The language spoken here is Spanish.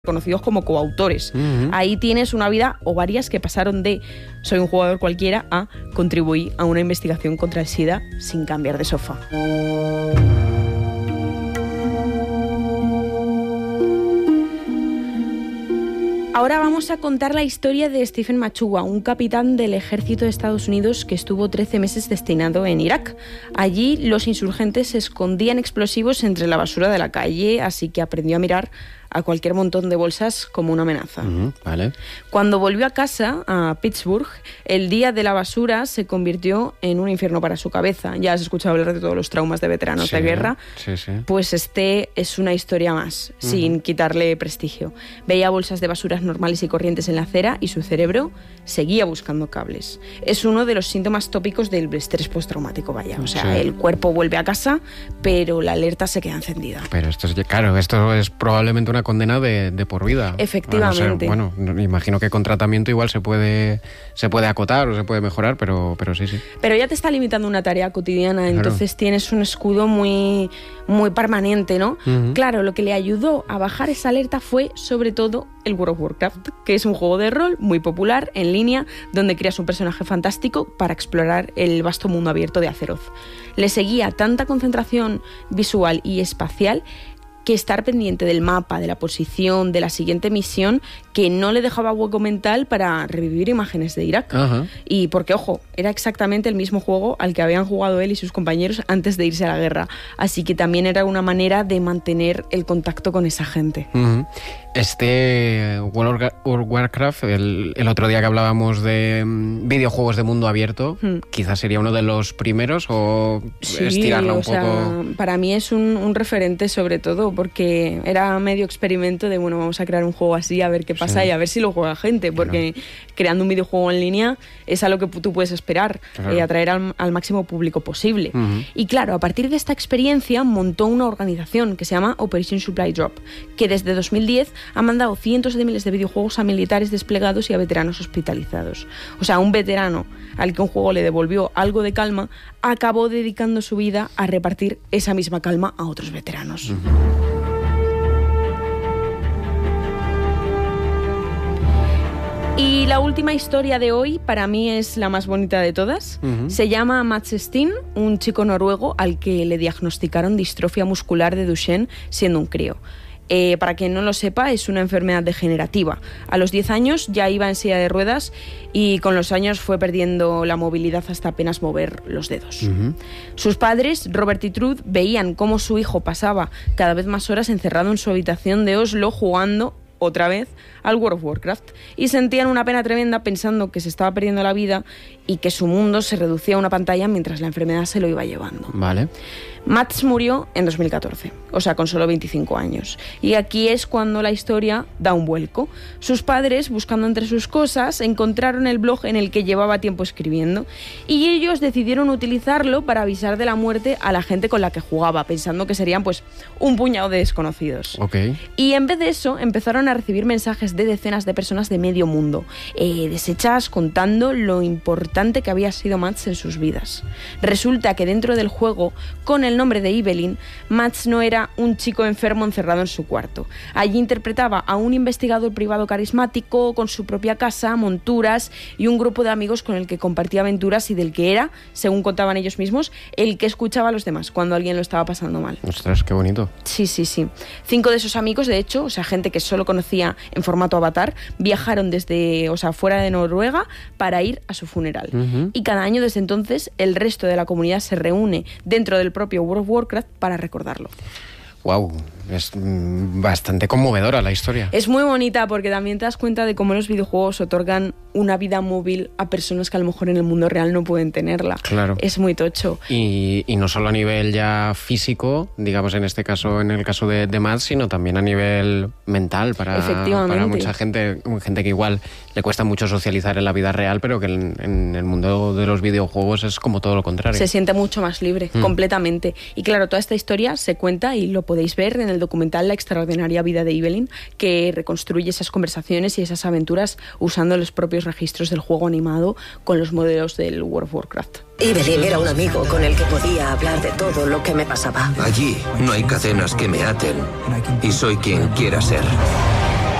conocidos como coautores. Ahí tienes una vida o varias que pasaron de soy un jugador cualquiera a contribuir a una investigación contra el SIDA sin cambiar de sofá. Ahora vamos a contar la historia de Stephen Machuga, un capitán del ejército de Estados Unidos que estuvo 13 meses destinado en Irak. Allí los insurgentes escondían explosivos entre la basura de la calle, así que aprendió a mirar a cualquier montón de bolsas como una amenaza. Vale. Cuando volvió a casa, a Pittsburgh, el día de la basura se convirtió en un infierno para su cabeza. Ya has escuchado hablar de todos los traumas de veteranos de guerra. Sí. Pues este es una historia más, sin quitarle prestigio. Veía bolsas de basuras normales y corrientes en la acera y su cerebro seguía buscando cables. Es uno de los síntomas tópicos del estrés postraumático, vaya. O sea, el cuerpo vuelve a casa, pero la alerta se queda encendida. Pero esto es probablemente una condena de por vida. Efectivamente. Bueno, imagino que con tratamiento igual se puede acotar o se puede mejorar, pero sí. Pero ya te está limitando una tarea cotidiana, claro. Entonces tienes un escudo muy, muy permanente, ¿no? Claro, lo que le ayudó a bajar esa alerta fue, sobre todo, el World of Warcraft, que es un juego de rol muy popular, en línea, donde creas un personaje fantástico para explorar el vasto mundo abierto de Azeroth. Le seguía tanta concentración visual y espacial que estar pendiente del mapa, de la posición, de la siguiente misión, que no le dejaba hueco mental para revivir imágenes de Irak. Y porque, ojo, era exactamente el mismo juego al que habían jugado él y sus compañeros antes de irse a la guerra. Así que también era una manera de mantener el contacto con esa gente. Este World of Warcraft, el otro día que hablábamos de videojuegos de mundo abierto, quizás sería uno de los primeros, o estirarla un poco. Para mí es un referente, sobre todo porque era medio experimento de, bueno, vamos a crear un juego así, a ver qué pasa y a ver si lo juega gente, porque creando un videojuego en línea es algo que tú puedes esperar, atraer al máximo público posible. Y claro, a partir de esta experiencia montó una organización que se llama Operation Supply Drop, que desde 2010 ha mandado cientos de miles de videojuegos a militares desplegados y a veteranos hospitalizados. O sea, un veterano al que un juego le devolvió algo de calma acabó dedicando su vida a repartir esa misma calma a otros veteranos. Y la última historia de hoy, para mí es la más bonita de todas. Se llama Mats Steen, un chico noruego al que le diagnosticaron distrofia muscular de Duchenne siendo un crío. Para quien no lo sepa, es una enfermedad degenerativa. A los 10 años ya iba en silla de ruedas y con los años fue perdiendo la movilidad hasta apenas mover los dedos. Sus padres, Robert y Trude, veían cómo su hijo pasaba cada vez más horas encerrado en su habitación de Oslo jugando otra vez al World of Warcraft y sentían una pena tremenda pensando que se estaba perdiendo la vida y que su mundo se reducía a una pantalla mientras la enfermedad se lo iba llevando. Vale. Mats murió en 2014, o sea, con solo 25 años. Y aquí es cuando la historia da un vuelco. Sus padres, buscando entre sus cosas, encontraron el blog en el que llevaba tiempo escribiendo y ellos decidieron utilizarlo para avisar de la muerte a la gente con la que jugaba, pensando que serían pues un puñado de desconocidos. Y en vez de eso, empezaron a recibir mensajes de decenas de personas de medio mundo, deshechas contando lo importante que había sido Mats en sus vidas. Resulta que dentro del juego, con el nombre de Evelyn, Mats no era un chico enfermo encerrado en su cuarto. Allí interpretaba a un investigador privado carismático, con su propia casa, monturas y un grupo de amigos con el que compartía aventuras y del que era, según contaban ellos mismos, el que escuchaba a los demás cuando alguien lo estaba pasando mal. Ostras, qué bonito. Sí. 5 de esos amigos, de hecho, o sea, gente que solo conocía en formato avatar, viajaron fuera de Noruega para ir a su funeral. Y cada año desde entonces el resto de la comunidad se reúne dentro del propio World of Warcraft para recordarlo. Wow, es bastante conmovedora la historia. Es muy bonita porque también te das cuenta de cómo los videojuegos otorgan una vida móvil a personas que a lo mejor en el mundo real no pueden tenerla. Claro. Es muy tocho. Y no solo a nivel ya físico, digamos en este caso, en el caso de Mats, sino también a nivel mental para mucha gente que igual le cuesta mucho socializar en la vida real, pero que en el mundo de los videojuegos es como todo lo contrario. Se siente mucho más libre, completamente. Y claro, toda esta historia se cuenta y lo podéis ver en el documental La extraordinaria vida de Evelyn, que reconstruye esas conversaciones y esas aventuras usando los propios registros del juego animado con los modelos del World of Warcraft. Evelyn era un amigo con el que podía hablar de todo lo que me pasaba. Allí no hay cadenas que me aten y soy quien quiera ser.